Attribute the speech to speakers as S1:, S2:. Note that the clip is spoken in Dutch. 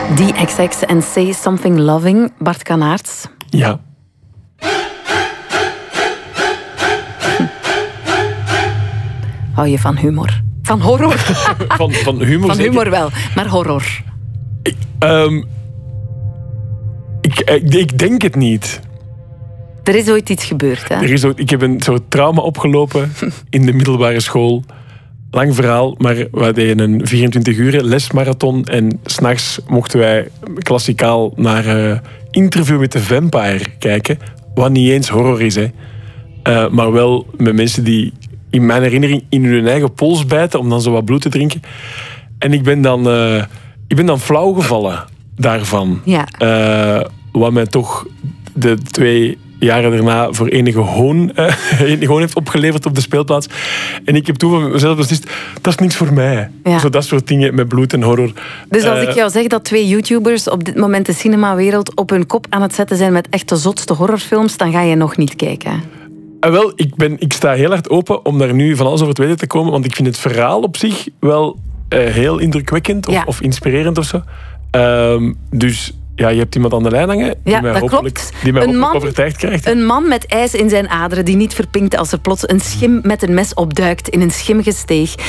S1: DXX en Say Something Loving. Bart Kanaerts.
S2: Ja.
S1: Hou je van humor? Van horror?
S2: Van humor
S1: Van
S2: zeker.
S1: humor wel, maar horror.
S2: Ik denk het niet.
S1: Er is ooit iets gebeurd, hè?
S2: Ik heb een soort trauma opgelopen in de middelbare school. Lang verhaal, maar we deden een 24 uur lesmarathon en 's nachts mochten wij klassikaal naar Interview with the Vampire kijken. Wat niet eens horror is, hè. Maar wel met mensen die in mijn herinnering in hun eigen pols bijten om dan zo wat bloed te drinken. En ik ben dan flauw gevallen daarvan.
S1: Ja.
S2: Wat mij toch de 2 jaren daarna voor enige hoon heeft opgeleverd op de speelplaats. En ik heb toen van mezelf beslist, dat is niks voor mij.
S1: Ja.
S2: Zo dat soort dingen met bloed en horror.
S1: Dus als ik jou zeg dat 2 YouTubers op dit moment de cinemawereld op hun kop aan het zetten zijn met echt de zotste horrorfilms, dan ga je nog niet kijken.
S2: Wel, ik sta heel hard open om daar nu van alles over te weten te komen, want ik vind het verhaal op zich wel heel indrukwekkend of inspirerend of zo. Dus ja, je hebt iemand aan de lijn hangen
S1: Ja, dat klopt.
S2: Die mij hopelijk overtuigd krijgt.
S1: Een man met ijs in zijn aderen die niet verpinkt als er plots een schim met een mes opduikt in een schimmige steeg.